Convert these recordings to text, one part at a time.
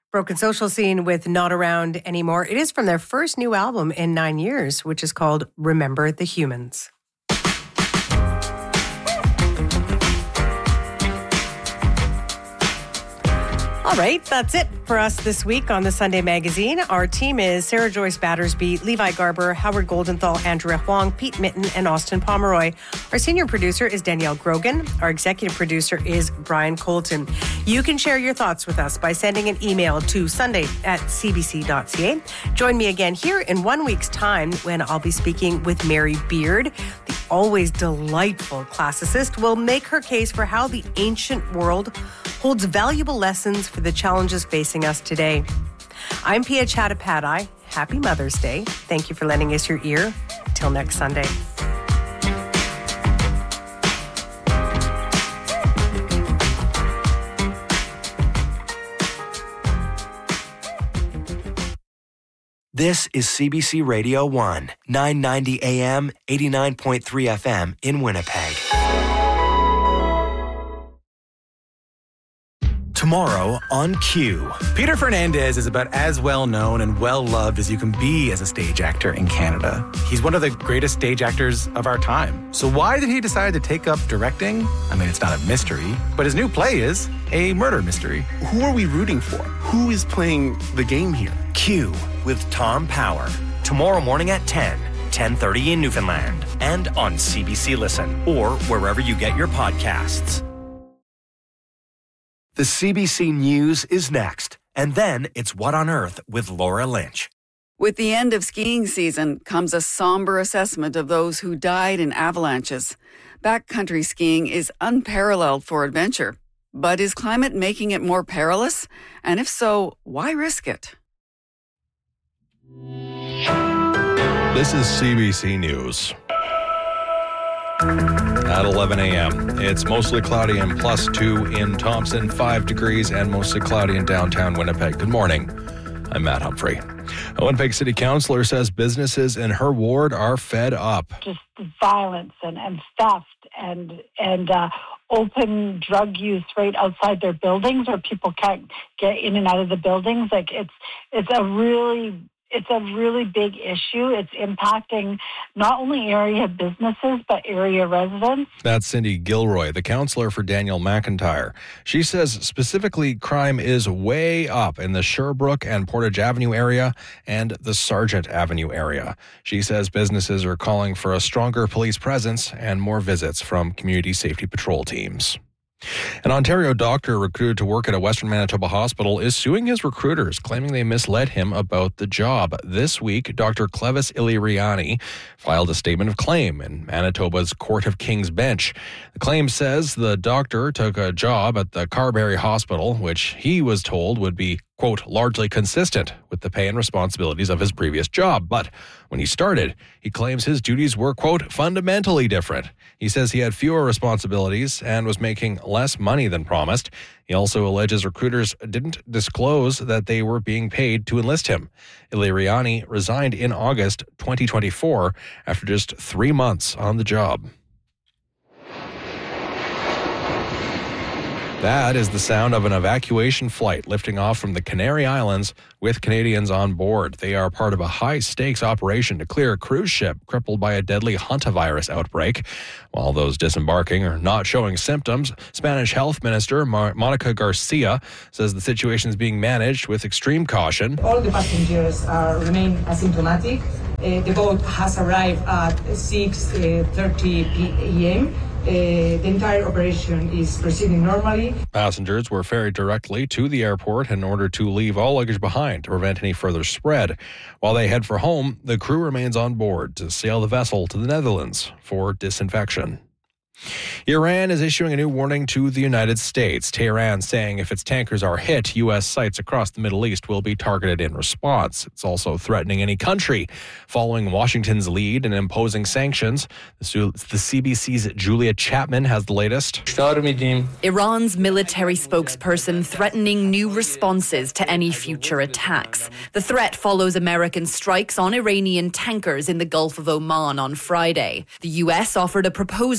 Broken Social Scene with Not Around Anymore. It is from their first new album in 9 years, which is called Remember the Humans. All right, that's it for us this week on the Sunday Magazine. Our team is Sarah Joyce Battersby, Levi Garber, Howard Goldenthal, Andrea Huang, Pete Mitten, and Austin Pomeroy. Our senior producer is Danielle Grogan. Our executive producer is Brian Colton. You can share your thoughts with us by sending an email to sunday@cbc.ca. Join me again here in 1 week's time when I'll be speaking with Mary Beard. The always delightful classicist will make her case for how the ancient world holds valuable lessons for the challenges facing us today. I'm Pia Chattopadhyay. Happy Mother's Day. Thank you for lending us your ear. Till next Sunday. This is CBC Radio 1, 990 AM, 89.3 FM in Winnipeg. Tomorrow on Q. Peter Fernandez is about as well known and well loved as you can be as a stage actor in Canada. He's one of the greatest stage actors of our time. So why did he decide to take up directing? I mean, it's not a mystery, but his new play is a murder mystery. Who are we rooting for? Who is playing the game here? Q with Tom Power. Tomorrow morning at 10, 10:30 in Newfoundland. And on CBC Listen or wherever you get your podcasts. The CBC News is next, and then it's What on Earth with Laura Lynch. With the end of skiing season comes a somber assessment of those who died in avalanches. Backcountry skiing is unparalleled for adventure. But is climate making it more perilous? And if so, why risk it? This is CBC News. At 11 a.m., it's mostly cloudy and +2 in Thompson, 5 degrees, and mostly cloudy in downtown Winnipeg. Good morning. I'm Matt Humphrey. A Winnipeg City Councillor says businesses in her ward are fed up. Just violence and theft and open drug use right outside their buildings, where people can't get in and out of the buildings. Like it's a really big issue. It's impacting not only area businesses, but area residents. That's Cindy Gilroy, the councillor for Daniel McIntyre. She says specifically crime is way up in the Sherbrooke and Portage Avenue area and the Sargent Avenue area. She says businesses are calling for a stronger police presence and more visits from community safety patrol teams. An Ontario doctor recruited to work at a Western Manitoba hospital is suing his recruiters, claiming they misled him about the job. This week, Dr. Clevis Iliariani filed a statement of claim in Manitoba's Court of King's Bench. The claim says the doctor took a job at the Carberry Hospital, which he was told would be, quote, largely consistent with the pay and responsibilities of his previous job. But when he started, he claims his duties were, quote, fundamentally different. He says he had fewer responsibilities and was making less money than promised. He also alleges recruiters didn't disclose that they were being paid to enlist him. Iliariani resigned in August 2024 after just 3 months on the job. That is the sound of an evacuation flight lifting off from the Canary Islands with Canadians on board. They are part of a high-stakes operation to clear a cruise ship crippled by a deadly hantavirus outbreak. While those disembarking are not showing symptoms, Spanish Health Minister Monica Garcia says the situation is being managed with extreme caution. All the passengers remain asymptomatic. The boat has arrived at 6:30 p.m. The entire operation is proceeding normally. Passengers were ferried directly to the airport in order to leave all luggage behind to prevent any further spread. While they head for home, the crew remains on board to sail the vessel to the Netherlands for disinfection. Iran is issuing a new warning to the United States. Tehran saying if its tankers are hit, U.S. sites across the Middle East will be targeted in response. It's also threatening any country. Following Washington's lead in imposing sanctions, the CBC's Julia Chapman has the latest. Iran's military spokesperson threatening new responses to any future attacks. The threat follows American strikes on Iranian tankers in the Gulf of Oman on Friday. The U.S. offered a proposal to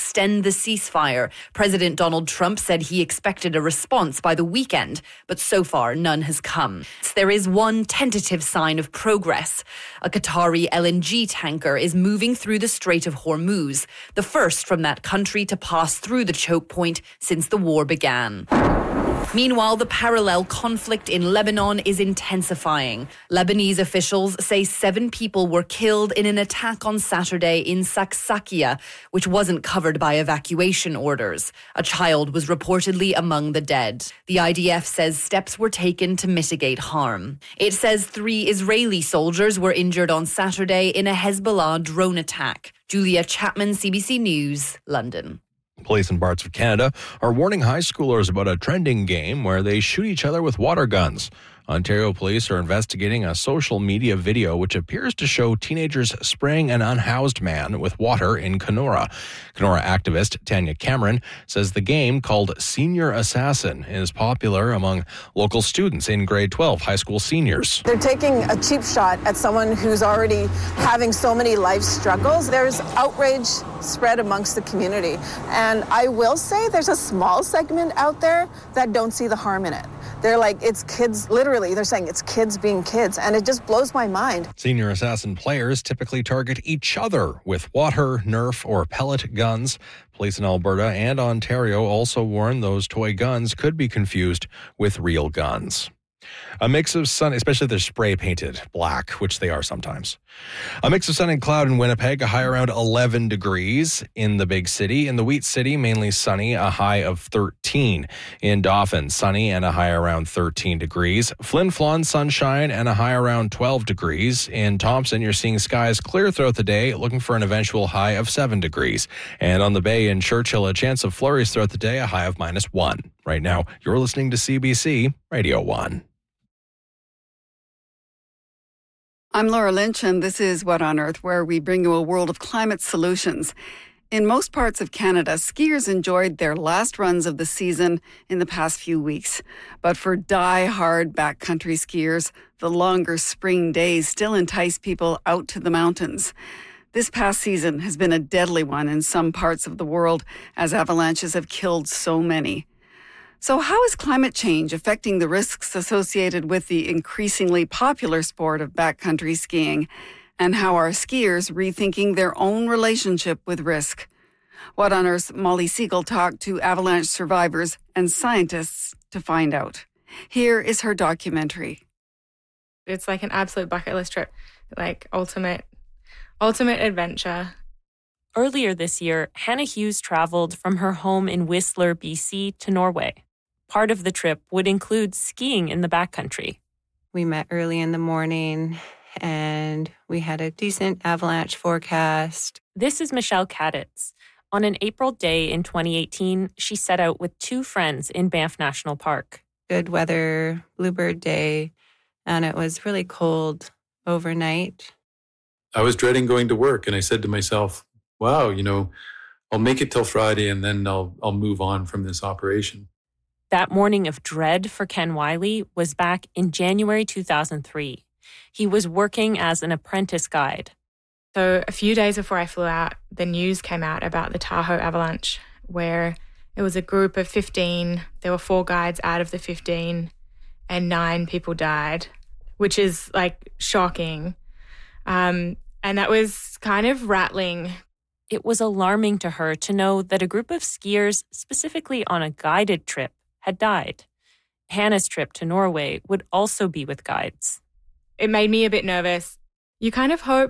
extend the ceasefire. President Donald Trump said he expected a response by the weekend, but so far none has come. There is one tentative sign of progress. A Qatari LNG tanker is moving through the Strait of Hormuz, the first from that country to pass through the choke point since the war began. Meanwhile, the parallel conflict in Lebanon is intensifying. Lebanese officials say 7 people were killed in an attack on Saturday in Saksakia, which wasn't covered by evacuation orders. A child was reportedly among the dead. The IDF says steps were taken to mitigate harm. It says 3 Israeli soldiers were injured on Saturday in a Hezbollah drone attack. Julia Chapman, CBC News, London. Police in parts of Canada are warning high schoolers about a trending game where they shoot each other with water guns. Ontario police are investigating a social media video which appears to show teenagers spraying an unhoused man with water in Kenora. Kenora activist Tanya Cameron says the game, called Senior Assassin, is popular among local students in grade 12 high school seniors. They're taking a cheap shot at someone who's already having so many life struggles. There's outrage spread amongst the community. And I will say there's a small segment out there that don't see the harm in it. They're like, it's kids, literally, they're saying it's kids being kids, and it just blows my mind. Senior Assassin players typically target each other with water, Nerf, or pellet guns. Police in Alberta and Ontario also warn those toy guns could be confused with real guns. A mix of sun, especially if they're spray painted black, which they are sometimes. A mix of sun and cloud in Winnipeg, a high around 11 degrees in the big city. In the Wheat City, mainly sunny, a high of 13. In Dauphin, sunny and a high around 13 degrees. Flin Flon, sunshine and a high around 12 degrees. In Thompson, you're seeing skies clear throughout the day, looking for an eventual high of 7 degrees. And on the Bay in Churchill, a chance of flurries throughout the day, a high of -1. Right now, you're listening to CBC Radio 1. I'm Laura Lynch, and this is What on Earth, where we bring you a world of climate solutions. In most parts of Canada, skiers enjoyed their last runs of the season in the past few weeks. But for die-hard backcountry skiers, the longer spring days still entice people out to the mountains. This past season has been a deadly one in some parts of the world, as avalanches have killed so many. So how is climate change affecting the risks associated with the increasingly popular sport of backcountry skiing? And how are skiers rethinking their own relationship with risk? What on Earth's Molly Siegel talked to avalanche survivors and scientists to find out. Here is her documentary. It's like an absolute bucket list trip, like ultimate adventure. Earlier this year, Hannah Hughes traveled from her home in Whistler, BC to Norway. Part of the trip would include skiing in the backcountry. We met early in the morning and we had a decent avalanche forecast. This is Michelle Kaditz. On an April day in 2018, she set out with 2 friends in Banff National Park. Good weather, bluebird day, and it was really cold overnight. I was dreading going to work, and I said to myself, wow, I'll make it till Friday and then I'll move on from this operation. That morning of dread for Ken Wiley was back in January 2003. He was working as an apprentice guide. So a few days before I flew out, the news came out about the Tahoe avalanche, where it was a group of 15. There were 4 guides out of the 15 and 9 people died, which is like shocking. And that was kind of rattling. It was alarming to her to know that a group of skiers, specifically on a guided trip, had died. Hannah's trip to Norway would also be with guides. It made me a bit nervous. You kind of hope